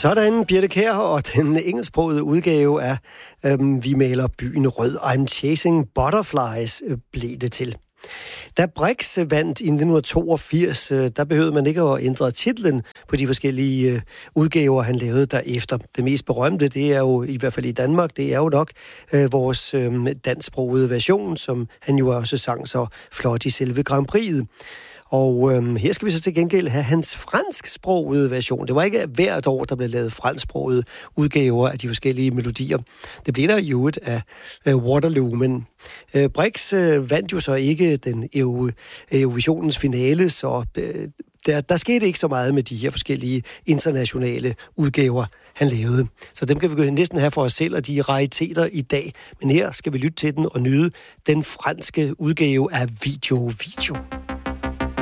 Sådan, Birthe Kjær, og den engelsksprogede udgave af Vi maler byen rød, I'm Chasing Butterflies, blev det til. Da Brix vandt i 1982, der behøvede man ikke at ændre titlen på de forskellige udgaver, han lavede derefter. Det mest berømte, det er jo, i hvert fald i Danmark, det er jo nok vores dansksprogede version, som han jo også sang så flot i selve Grand Prix'et. Og her skal vi så til gengæld have hans fransksprogede version. Det var ikke hvert år, der blev lavet fransksprogede udgaver af de forskellige melodier. Det blev der jo et af Waterloo, men Brix vandt jo så ikke den Eurovisionens finale, så der skete ikke så meget med de her forskellige internationale udgaver, han lavede. Så dem kan vi næsten have for os selv, og de er rariteter i dag. Men her skal vi lytte til den og nyde den franske udgave af Video.